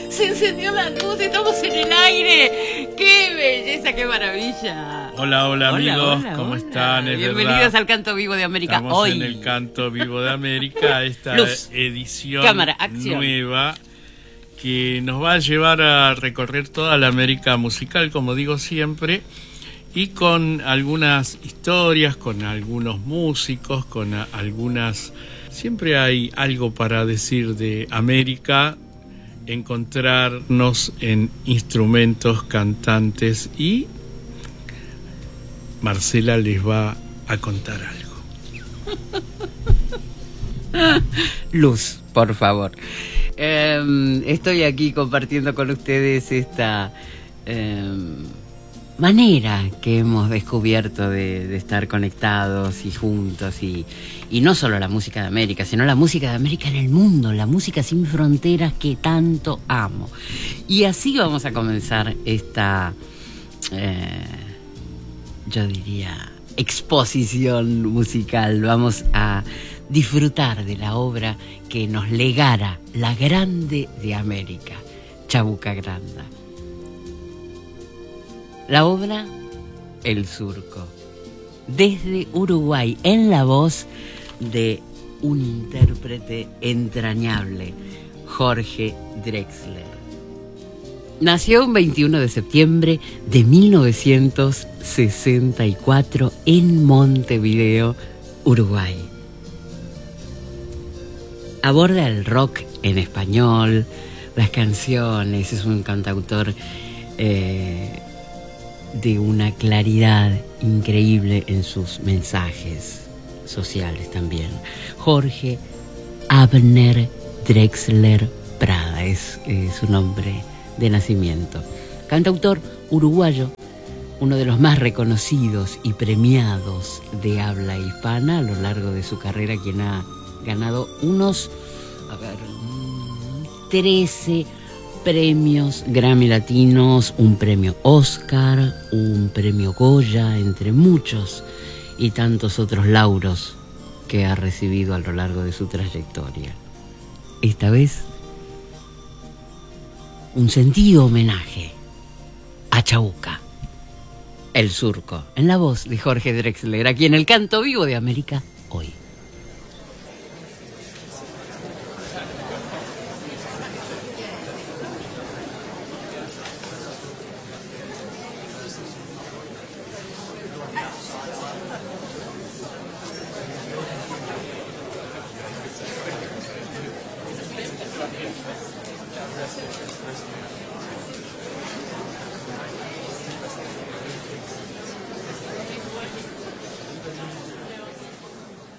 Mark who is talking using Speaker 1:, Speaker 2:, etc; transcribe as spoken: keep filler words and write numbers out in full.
Speaker 1: Se encendió la luz, estamos en el aire. ¡Qué belleza, qué maravilla!
Speaker 2: Hola, hola, hola amigos,
Speaker 1: hola,
Speaker 2: ¿cómo
Speaker 1: hola.
Speaker 2: están? Es
Speaker 1: Bienvenidos
Speaker 2: verdad.
Speaker 1: al Canto Vivo de América.
Speaker 2: Estamos
Speaker 1: Hoy
Speaker 2: en el Canto Vivo de América, esta
Speaker 1: Luz,
Speaker 2: edición
Speaker 1: cámara, acción.
Speaker 2: nueva que nos va a llevar a recorrer toda la América musical, como digo siempre, y con algunas historias, con algunos músicos, con a- algunas... Siempre hay algo para decir de América, encontrarnos en instrumentos, cantantes, y Marcela les va a contar algo.
Speaker 1: Luz, por favor. Eh, estoy aquí compartiendo con ustedes esta eh, manera que hemos descubierto de, de estar conectados y juntos, y, y no solo la música de América, sino la música de América en el mundo, la música sin fronteras que tanto amo. Y así vamos a comenzar esta, eh, yo diría, exposición musical. Vamos a disfrutar de la obra que nos legara la Grande de América, Chabuca Granda. La obra El Surco, desde Uruguay, en la voz de un intérprete entrañable, Jorge Drexler. Nació un veintiuno de septiembre de mil novecientos sesenta y cuatro en Montevideo, Uruguay. Aborda el rock en español, las canciones, es un cantautor eh, de una claridad increíble en sus mensajes sociales también. Jorge Abner Drexler Prada es, es su nombre de nacimiento. Cantautor uruguayo, uno de los más reconocidos y premiados de habla hispana a lo largo de su carrera, quien ha ganado unos, a ver, trece premios Grammy Latinos, un premio Oscar, un premio Goya, entre muchos y tantos otros lauros que ha recibido a lo largo de su trayectoria. Esta vez, un sentido homenaje a Chabuca, El Surco, en la voz de Jorge Drexler, aquí en el Canto Vivo de América, hoy.